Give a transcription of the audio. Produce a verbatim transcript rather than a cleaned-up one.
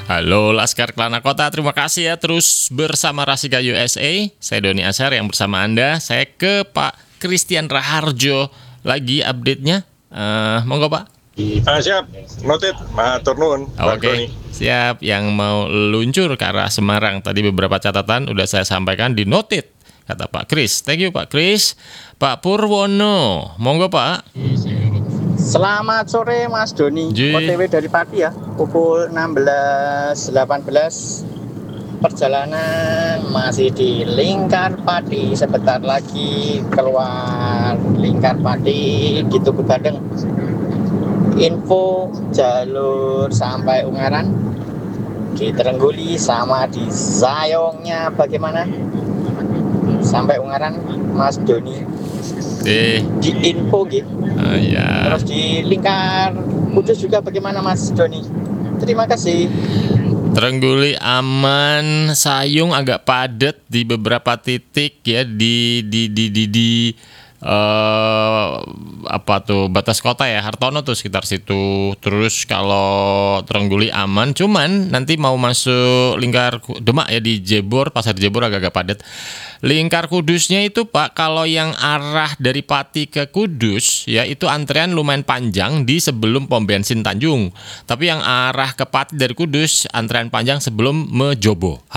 Halo Laskar Kelana Kota, terima kasih ya terus bersama Rasika U S A. Saya Doni Ashar yang bersama Anda. Saya ke Pak Christian Raharjo lagi update-nya. Uh, monggo Pak. Ah, siap, noted, matur nuwun. Oke, okay. Siap. Yang mau luncur ke arah Semarang, tadi beberapa catatan udah saya sampaikan di noted, kata Pak Kris. Thank you Pak Kris. Pak Purwono, monggo Pak. Selamat sore Mas Doni, O T W dari Pati ya, pukul enam belas delapan belas. Perjalanan masih di Lingkar Pati, sebentar lagi keluar Lingkar Pati gitu ke Badeng. Info jalur sampai Ungaran di Trengguli sama di Zayongnya bagaimana? Sampai Ungaran Mas Doni. Eh. Di info gitu. Uh, ya. Terus di Lingkar Kudus juga bagaimana Mas Doni? Terima kasih. Trengguli aman, Sayung agak padat di beberapa titik ya di di di di, di uh, apa tuh batas kota ya, Hartono tuh sekitar situ. Terus kalau Trengguli aman, cuman nanti mau masuk Lingkar Demak ya di Jebor, Pasar Jebor agak-agak padat. Lingkar Kudusnya itu Pak, kalau yang arah dari Pati ke Kudus ya itu antrean lumayan panjang di sebelum pom bensin Tanjung. Tapi yang arah ke Pati dari Kudus antrean panjang sebelum Mejobo.